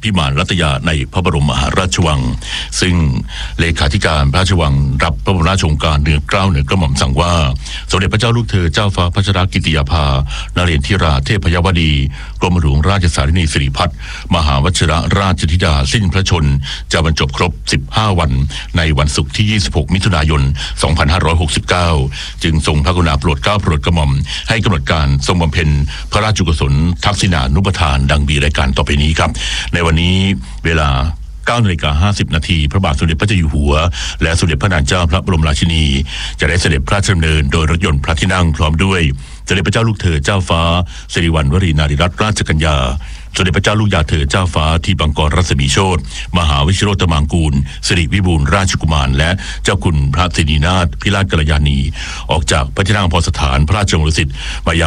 พิมานรัตยาในพระบรมมหาราชวังซึ่งเลขาธิการพระราชวังรับพระบรมราชโองการเหนือเกล้าเหนือกระหม่อมสั่งว่าสมเด็จพระเจ้าลูกเธอเจ้าฟ้าพัชรกิติยาภานเรศธิราเทพยวดีกรมหลวงราชสารินีสิริพัฒน์มหาวชิรราชธิดาสิ้นพระชนจะบรรจบครบ15วันในวันศุกร์ที่26มิถุนายน2569จึงทรงพระกรุณาโปรดเกล้าโปรดกระหม่อมให้กำหนดการทรงบำเพ็ญพระราชกุศลทักษิณานุปทานดังมีรายการต่อไปนี้ครับในวันนี้เวลา9:50 น.พระบาทสมเด็จพระเจ้าอยู่หัวและสมเด็จพระนางเจ้าพระบรมราชินีจะได้เสด็จพระราชดำเนินโดยรถยนต์พระที่นั่งพร้อมด้วยสมเด็จพระเจ้าลูกเธอเจ้าฟ้าสิริวัณวรีนารีรัตนราชกัญญาสมเด็จพระเจ้าลูกยาเธอเจ้าฟ้าทีปังกรรัศมีโชติมหาวิชิโรตมังกูลสิริวิบูลย์ราชกุมารและเจ้าคุณพระสินีนาถพิราชกัลยาณีออกจากพระที่นั่งพรสถานพระราชวังดุสิตมายัง